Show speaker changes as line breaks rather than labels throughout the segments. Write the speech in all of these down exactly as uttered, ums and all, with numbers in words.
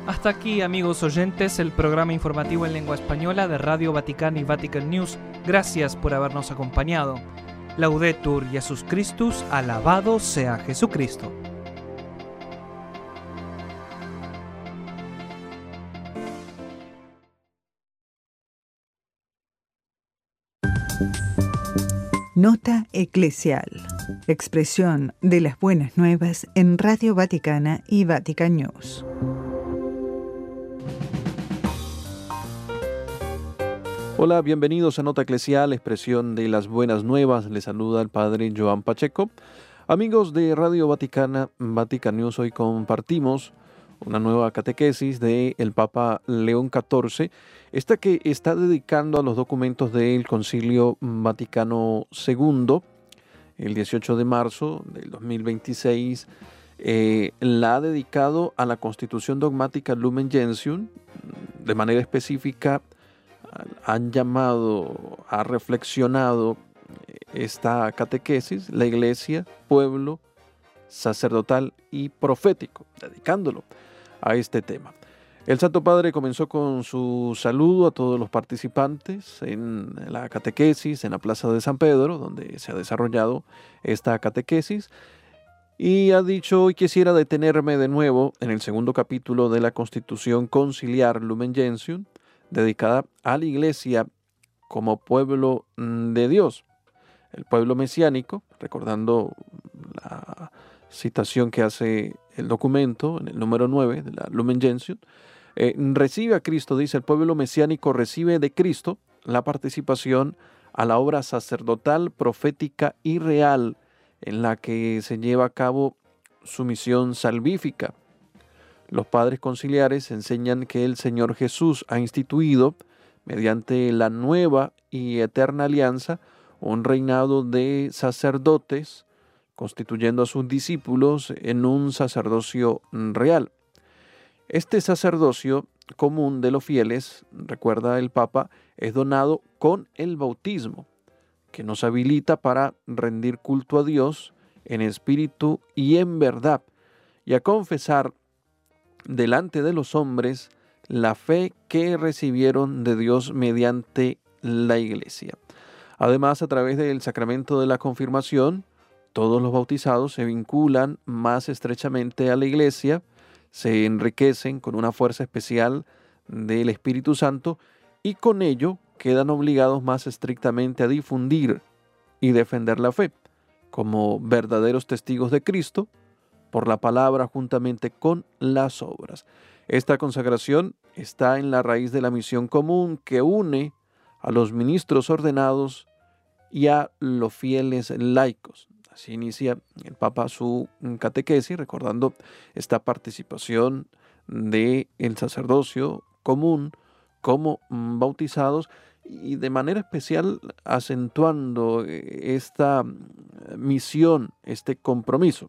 Hasta aquí, amigos oyentes, el programa informativo en lengua española de Radio Vaticana y Vatican News. Gracias por habernos acompañado. Laudetur Jesus Christus, alabado sea Jesucristo.
Nota eclesial. Expresión de las buenas nuevas en Radio Vaticana y Vatican News.
Hola, bienvenidos a Nota Eclesial, expresión de las buenas nuevas. Les saluda el Padre Joan Pacheco. Amigos de Radio Vaticana, Vatican News, hoy compartimos una nueva catequesis del Papa León catorce, esta que está dedicando a los documentos del Concilio Vaticano segundo, el dieciocho de marzo del dos mil veintiséis, eh, la ha dedicado a la Constitución Dogmática Lumen Gentium. De manera específica, han llamado, ha reflexionado esta catequesis, la Iglesia, pueblo sacerdotal y profético, dedicándolo a este tema. El Santo Padre comenzó con su saludo a todos los participantes en la catequesis en la Plaza de San Pedro, donde se ha desarrollado esta catequesis, y ha dicho: hoy quisiera detenerme de nuevo en el segundo capítulo de la Constitución Conciliar Lumen Gentium, dedicada a la Iglesia como pueblo de Dios, el pueblo mesiánico, recordando la citación que hace el documento en el número nueve de la Lumen Gentium. Eh, recibe a Cristo, dice, el pueblo mesiánico recibe de Cristo la participación a la obra sacerdotal, profética y real en la que se lleva a cabo su misión salvífica. Los padres conciliares enseñan que el Señor Jesús ha instituido, mediante la nueva y eterna alianza, un reinado de sacerdotes, constituyendo a sus discípulos en un sacerdocio real. Este sacerdocio común de los fieles, recuerda el Papa, es donado con el bautismo, que nos habilita para rendir culto a Dios en espíritu y en verdad, y a confesar delante de los hombres la fe que recibieron de Dios mediante la Iglesia. Además, a través del sacramento de la confirmación, todos los bautizados se vinculan más estrechamente a la Iglesia, se enriquecen con una fuerza especial del Espíritu Santo y con ello quedan obligados más estrictamente a difundir y defender la fe como verdaderos testigos de Cristo por la palabra juntamente con las obras. Esta consagración está en la raíz de la misión común que une a los ministros ordenados y a los fieles laicos. Así inicia el Papa su catequesis, recordando esta participación del sacerdocio común como bautizados y de manera especial acentuando esta misión, este compromiso.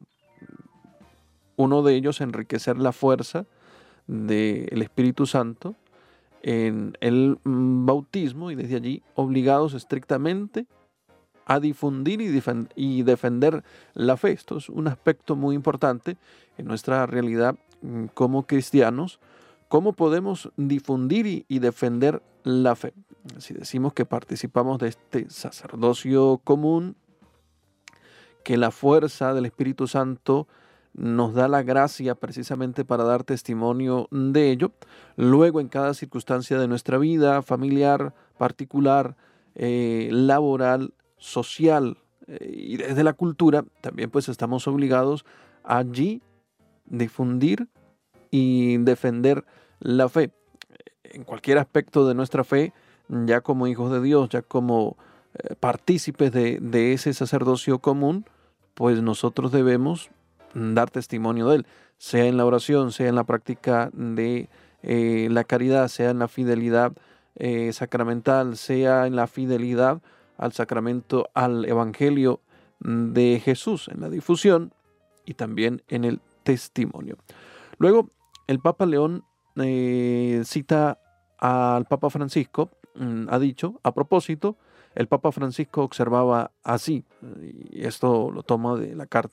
Uno de ellos, enriquecer la fuerza del Espíritu Santo en el bautismo y desde allí obligados estrictamente a difundir y, defend- y defender la fe. Esto es un aspecto muy importante en nuestra realidad como cristianos. ¿Cómo podemos difundir y, y defender la fe? Si decimos que participamos de este sacerdocio común, que la fuerza del Espíritu Santo nos da la gracia precisamente para dar testimonio de ello, luego en cada circunstancia de nuestra vida familiar, particular, eh, laboral, social eh, y desde la cultura, también pues estamos obligados a allí difundir y defender la fe. En cualquier aspecto de nuestra fe, ya como hijos de Dios, ya como eh, partícipes de, de ese sacerdocio común, pues nosotros debemos dar testimonio de él, sea en la oración, sea en la práctica de eh, la caridad, sea en la fidelidad eh, sacramental, sea en la fidelidad al sacramento, al evangelio de Jesús, en la difusión y también en el testimonio. Luego, el Papa León eh, cita al Papa Francisco, mm, ha dicho, a propósito, el Papa Francisco observaba así, y esto lo toma de la carta